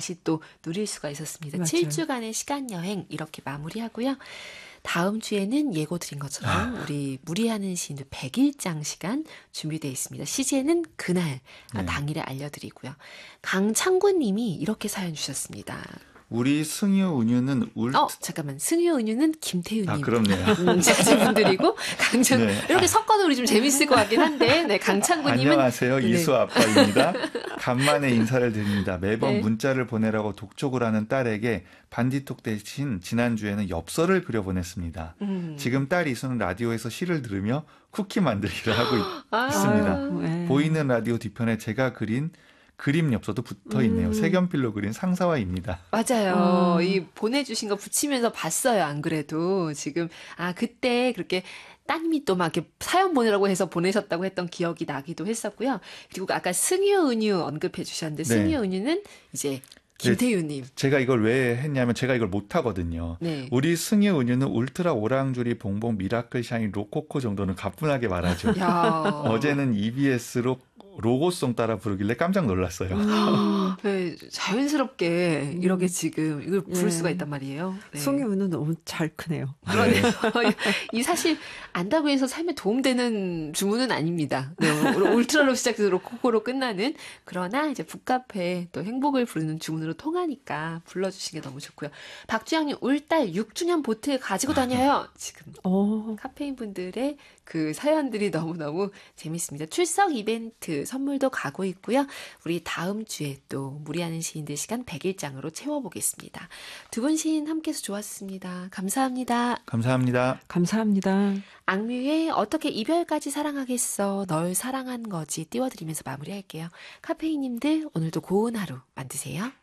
같이 또 누릴 수가 있었습니다. 맞아요. 7주간의 시간 여행 이렇게 마무리하고요. 다음 주에는 예고 드린 것처럼 우리 무리하는 시인들 100일장 시간 준비되어 있습니다. 시제는 그날, 당일에 알려드리고요. 강창구 님이 이렇게 사연 주셨습니다. 우리 승유 은유는 잠깐만. 승유 은유는 김태윤님. 아, 그렇네요. 자제분들이고 강창구 이렇게 섞어도 우리 좀 재밌을 것 같긴 한데 네, 강창구님은 안녕하세요. 이수 아빠입니다. 간만에 인사를 드립니다. 매번 문자를 보내라고 독촉을 하는 딸에게 반디톡 대신 지난주에는 엽서를 그려보냈습니다. 지금 딸 이수는 라디오에서 시를 들으며 쿠키 만들기를 하고 있습니다. 보이는 라디오 뒤편에 제가 그린 그림 엽서도 붙어 있네요. 색연필로 그린 상사화입니다. 맞아요. 이 보내주신 거 붙이면서 봤어요. 안 그래도 지금 그때 그렇게 따님이 또 막 이렇게 사연 보내라고 해서 보내셨다고 했던 기억이 나기도 했었고요. 그리고 아까 승유 은유 언급해 주셨는데 승유 은유는 이제 김태윤님. 제가 이걸 왜 했냐면 제가 이걸 못하거든요. 네. 우리 승유 은유는 울트라 오랑주리 봉봉 미라클 샤인 로코코 정도는 가뿐하게 말하죠. 어제는 EBS로 로고송 따라 부르길래 깜짝 놀랐어요. 네, 자연스럽게 이렇게 지금 이걸 부를 수가 있단 말이에요. 네. 승유는 너무 잘 크네요. 그러네요. 이 사실 안다고 해서 삶에 도움되는 주문은 아닙니다. 네, 울트라로 시작해서 로코코로 끝나는 그러나 이제 북카페에 또 행복을 부르는 주문으로 통하니까 불러주신 게 너무 좋고요. 박주영님 울딸 6주년 보트 가지고 다녀요. 지금 카페인 분들의 그 사연들이 너무너무 재밌습니다. 출석 이벤트 선물도 가고 있고요. 우리 다음 주에 또 무리하는 시인들 시간 100일장으로 채워보겠습니다. 두 분 시인 함께해서 좋았습니다. 감사합니다. 감사합니다. 감사합니다. 악뮤의 어떻게 이별까지 사랑하겠어 널 사랑한 거지 띄워드리면서 마무리할게요. 카페인님들 오늘도 고운 하루 만드세요.